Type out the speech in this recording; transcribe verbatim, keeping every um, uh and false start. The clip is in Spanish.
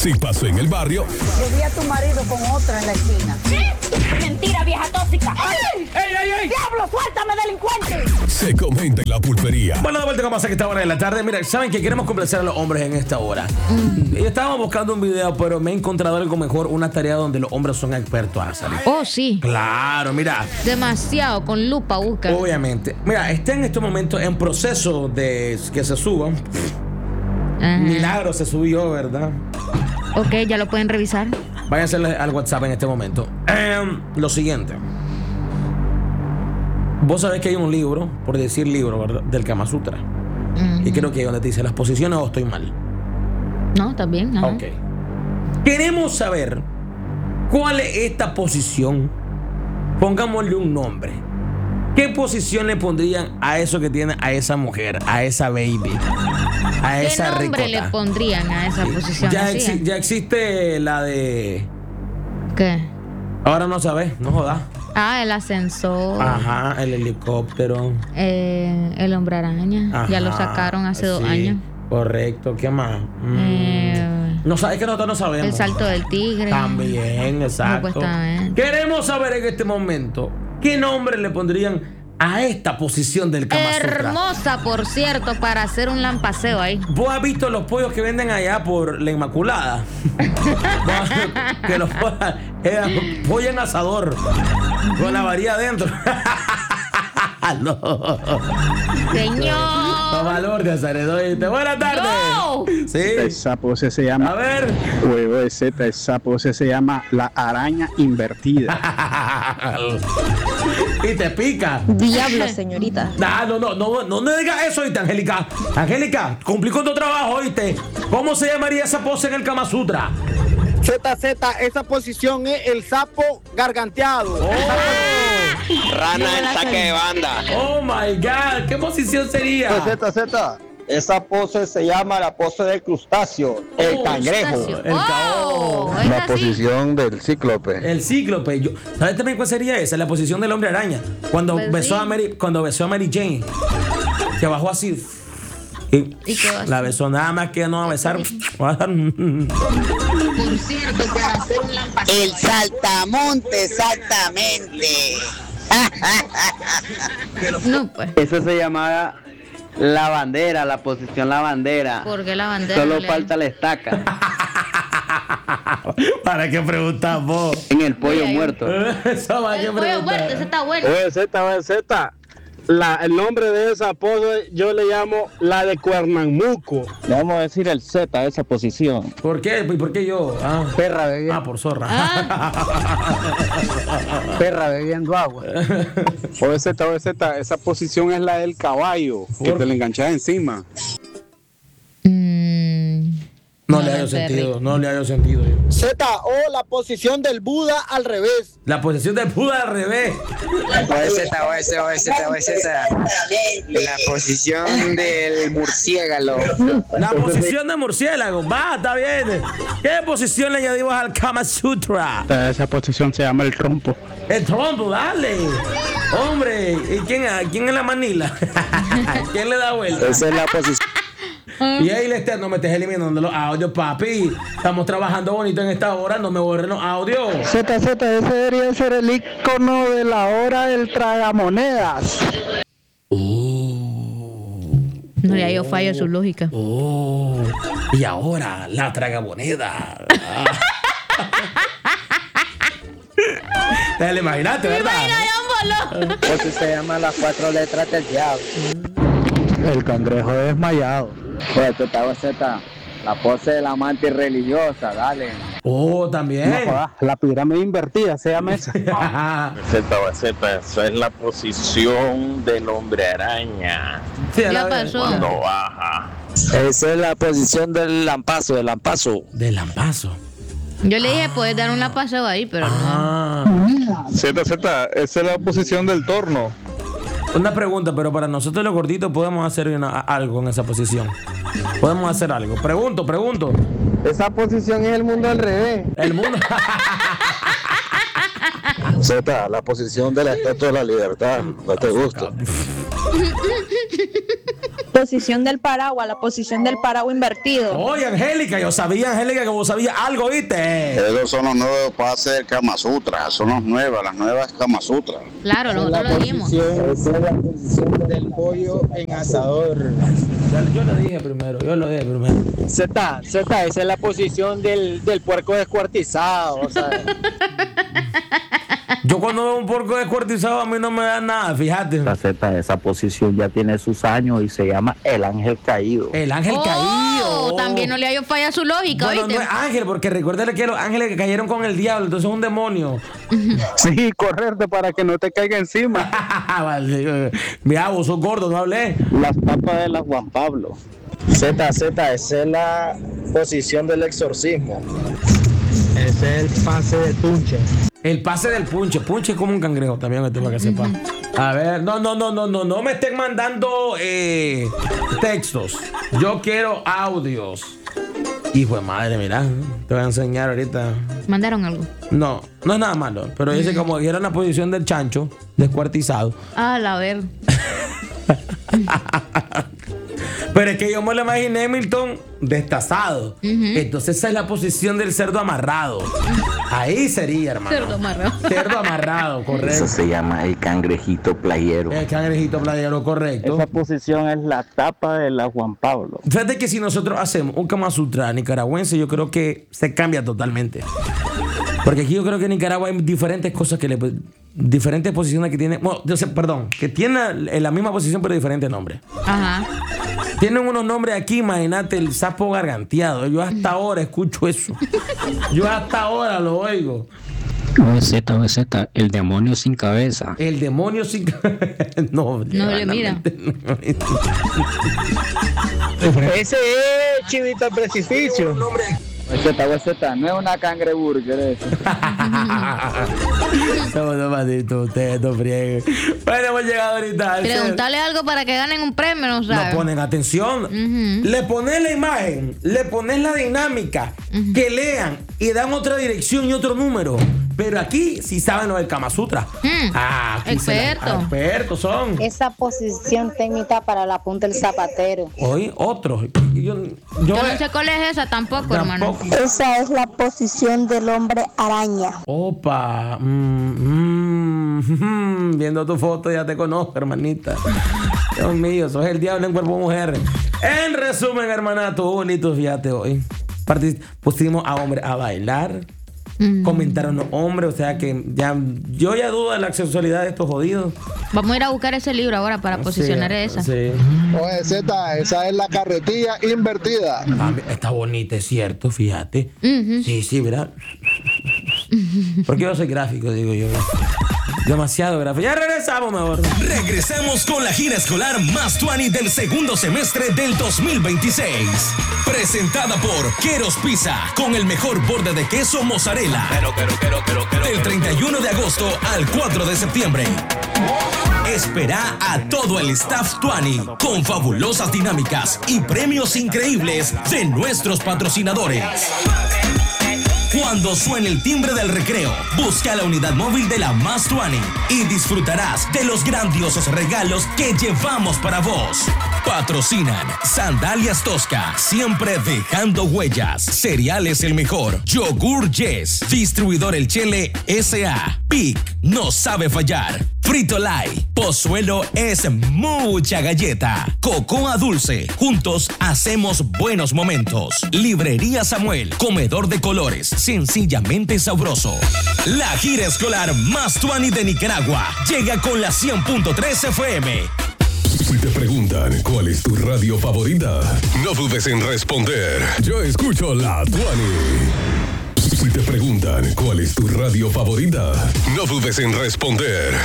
Si pasó en el barrio. Le vi a tu marido con otra en la esquina. Mentira, vieja tóxica. ¡Ay! ¡Ey, ey, ey! ¡Diablo, suéltame, delincuente! Se comenta en la pulpería. Bueno, de vuelta, ¿cómo pasa que esta hora de la tarde? Mira, saben que queremos complacer a los hombres en esta hora. Mm. Y estábamos buscando un video, pero me he encontrado algo mejor, una tarea donde los hombres son expertos a salir. Oh, sí. Claro, mira. Demasiado, con lupa busca. Obviamente. Mira, está en estos momentos en proceso de que se suba. Ajá. Milagro se subió, ¿verdad? Ok, ya lo pueden revisar. Váyanse al WhatsApp en este momento. Eh, lo siguiente. Vos sabés que hay un libro, por decir libro, ¿verdad? Del Kama Sutra. Uh-huh. Y creo que donde te dice las posiciones o estoy mal. No, está bien. Ajá. Ok. Queremos saber cuál es esta posición. Pongámosle un nombre. ¿Qué posición le pondrían a eso que tiene a esa mujer, a esa baby, a esa ¿Qué nombre ricota? le pondrían a esa posición? Ya, así, exi- ¿eh? ya existe la de... ¿Qué? Ahora no sabes, no jodas. Ah, el ascensor. Ajá, el helicóptero. Eh, el hombre araña. Ajá, ya lo sacaron hace dos sí, años. Correcto, ¿qué más? Mm. Eh, No sabes que nosotros no sabemos. el salto del tigre. También, exacto. Supuestamente. Queremos saber en este momento qué nombre le pondrían a esta posición del Kama Sutra. Hermosa, por cierto, para hacer un lampaseo ahí. ¿Vos has visto los pollos que venden allá por la Inmaculada? Que los pollos, eh, pollo en asador con la varilla adentro. No. Señor. No valor de Zaredoite. Buenas tardes. No. Sí. Esa pose se llama. A ver. Huevo de Z, esa pose se llama la araña invertida. Y te pica. Diablo, señorita. Nah, no, no, no, no, no digas eso, oíste, Angélica. Angélica, cumplí con tu trabajo, oíste. ¿Cómo se llamaría esa pose en el Kama Sutra? Z Z, esa posición es el sapo garganteado. Oh. Rana en saque de banda. Oh my God, ¿qué posición sería? Z Z, esa pose se llama la pose del crustáceo, el Oh, cangrejo. crustáceo. El ca- Oh, es La así. posición del cíclope. El cíclope. Yo, ¿sabes también cuál sería esa? La posición del hombre araña. Cuando Pues besó sí. a Mary, cuando besó a Mary Jane, que bajó así. Y, ¿Y qué va a la hacer? besó nada más que no va a besar. Por cierto, para hacer un lampaseo. El saltamonte, exactamente. No, pues. Eso se llamaba la bandera, la posición la bandera. ¿Por qué la bandera? Solo no le- falta la estaca. ¿Para qué preguntas vos? En el pollo Mira, yo- muerto. Eso va El que pollo muerto, preguntar. ese está bueno. Oye, Z, oye, Z. La, el nombre de esa pose yo le llamo la de Cuernammuco. Le vamos a decir el Z a esa posición. ¿Por qué? ¿Y por qué yo? Ah, Perra bebiendo, ah por zorra. perra bebiendo agua. Oye, Z, oye, Z, esa posición es la del caballo, que ¿Por? te le enganchas encima. Mm, No, no le lo hallo entendí. sentido, no le hallo sentido yo. Z o la posición del Buda al revés. La posición del Buda al revés. O S, O S, O S, O S. La posición del murciélago. La posición de murciélago. Va, está bien. ¿Qué posición le añadimos al Kama Sutra? Esa posición se llama el trompo. El trompo, dale. Hombre, ¿y quién, quién es la manila? ¿Quién le da vuelta? Esa es la posición. Y ahí le está, no me estés eliminando los audios, papi. Estamos trabajando bonito en esta hora, no me borren los audios. Z Z, ese debería ser el icono de la hora del tragamonedas. No, ya yo fallo su lógica. Oh, y ahora la tragamoneda. Te lo imaginaste, ¿verdad? Porque se llama las cuatro letras del diablo. El cangrejo desmayado. Pues Z Z, la pose de la amante religiosa, dale. Oh, también. No jodas, la pirámide invertida se llama esa. Z o Z, eso es la posición del hombre araña Sí, Ya la- pasó. cuando baja. Esa es la posición del lampazo, del lampazo. Del lampazo. Yo le dije, puedes dar un lampaseo ahí, pero no. Ah. Z Z, esa es la posición del torno. Una pregunta, pero para nosotros los gorditos podemos hacer una- algo en esa posición. Podemos hacer algo. Pregunto, pregunto. Esa posición es el mundo al revés. El mundo. Z, la posición de la estatua de la libertad. No te gusta. posición del paraguas, la posición del paraguas invertido. Oye, Angélica, yo sabía, Angélica, que vos sabías algo, ¿viste? Esos son los nuevos pases del Kama Sutra, son los nuevos, las nuevas Kama Sutra. Claro, nosotros lo dijimos. Esa es la posición del pollo en asador. Yo lo dije primero, yo lo dije primero. Z, Z, esa es la posición del, del puerco descuartizado, o sea. Yo cuando veo un porco descuartizado a mí no me da nada, fíjate. La Z, esa posición ya tiene sus años y se llama el ángel caído. El ángel Oh, caído. también no le hallo falla a su lógica, Bueno, ¿oíste? no es ángel, porque recuérdale que los ángeles que cayeron con el diablo, entonces es un demonio. Sí, correrte para que no te caiga encima. Vale, mira, vos sos gordo, no hablé. Las papas de la Juan Pablo. Z, Z, esa es la posición del exorcismo. Ese es el pase de punche. El pase del punche. Punche es como un cangrejo también, esto para que sepan. A ver, no, no, no, no, no, no me estén mandando eh, textos. Yo quiero audios. Hijo de madre, mira, te voy a enseñar ahorita. ¿Mandaron algo? No, no es nada malo, pero dice como dijeron la posición del chancho descuartizado. Ah, la ver. Pero es que yo me lo imaginé, Milton, destazado. Uh-huh. Entonces esa es la posición del cerdo amarrado. Ahí sería, hermano. Cerdo amarrado. Cerdo amarrado, correcto. Eso se llama el cangrejito playero. El cangrejito playero, correcto. Esa posición es la tapa de la Juan Pablo. Fíjate que si nosotros hacemos un Kama Sutra nicaragüense, yo creo que se cambia totalmente. Porque aquí yo creo que en Nicaragua hay diferentes cosas que le... diferentes posiciones que tienen... Bueno, yo sé, perdón, que tienen la misma posición pero diferentes nombres. Ajá. Tienen unos nombres aquí, imagínate, el sapo garganteado. Yo hasta ahora escucho eso. Yo hasta ahora lo oigo. O Z, O Z, el demonio sin cabeza. El demonio sin cabeza. No, no le mira. Ese es Chivito al Precipicio. Z, Z, no es una cangreburger eso. Somos nomaditos, ustedes no frieguen. Bueno, hemos llegado ahorita. Preguntarle algo para que ganen un premio, no sabes. No ponen atención. Uh-huh. Le pones la imagen, le pones la dinámica, uh-huh. que lean y dan otra dirección y otro número. Pero aquí sí saben lo del Kama Sutra. Hmm. Ah, aquí expertos. La, expertos son. Esa posición técnica para la punta del zapatero. Hoy otros. Yo, yo, yo no sé cuál es esa tampoco, tampoco, hermano. Esa es la posición del hombre araña. Opa. Mm, mm, mm, viendo tu foto ya te conozco, hermanita. Dios mío, sos el diablo en cuerpo de mujer. En resumen, hermana, todo bonito, fíjate hoy. Partic- pusimos a hombres a bailar. Mm. Comentaron los hombres, o sea que ya yo ya dudo de la sexualidad de estos jodidos. Vamos a ir a buscar ese libro ahora para sí, posicionar esa. Sí. Oye, Z, esa es la carretilla invertida. Ah, está bonita, es cierto, fíjate. Uh-huh. Sí, sí, ¿verdad? Porque yo soy gráfico, digo yo. Demasiado gráfico. Ya regresamos mejor. Regresamos con la gira escolar más tuani del segundo semestre del dos mil veintiséis. Presentada por Queros Pizza, con el mejor borde de queso mozzarella. Pero, pero, pero, pero, pero, del treinta y uno de agosto al cuatro de septiembre. Espera a todo el staff tuani con fabulosas dinámicas y premios increíbles de nuestros patrocinadores. Cuando suene el timbre del recreo, busca la unidad móvil de la Más Tuani y disfrutarás de los grandiosos regalos que llevamos para vos. Patrocinan Sandalias Tosca, siempre dejando huellas. Cereales El Mejor, Yogur Yes, Distribuidor El Chele S A, Pic, no sabe fallar. Frito Lay, Pozuelo es mucha galleta. Cocoa Dulce, juntos hacemos buenos momentos. Librería Samuel, comedor de colores, sencillamente sabroso. La gira escolar más tuani de Nicaragua llega con la cien punto tres F M. Si te preguntan cuál es tu radio favorita, no dudes en responder. Yo escucho la Tuani. Si te preguntan cuál es tu radio favorita, no dudes en responder.